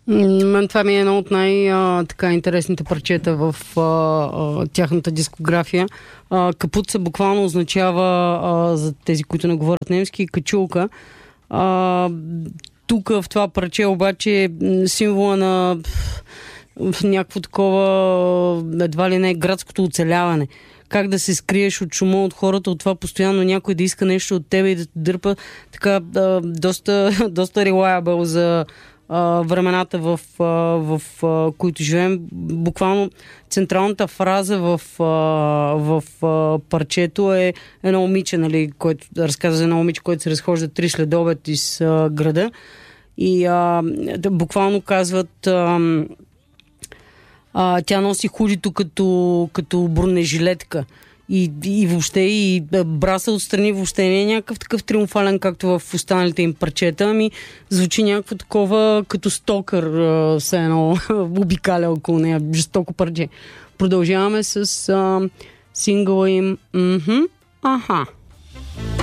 Това ми е едно от така интересните парчета в тяхната дискография. Капуца буквално означава, за тези, които не говорят немски, качулка. Тук в това парче обаче е символа на някакво такова, едва ли не, градското оцеляване. Как да се скриеш от шума, от хората, от това постоянно някой да иска нещо от тебе и да те дърпа. Така, доста reliable за времената, в които живеем. Буквално централната фраза в парчето е едно момиче, нали, което разказва за едно момиче, което се разхожда 3 следобед из града. И буквално казват, тя носи худито като бронежилетка. И въобще, и браса отстрани въобще не е някакъв такъв триумфален, както в останалите им парчета, ами звучи някакво такова като стокър, все едно обикаля около нея, жестоко парче. Продължаваме с сингъла им Аха.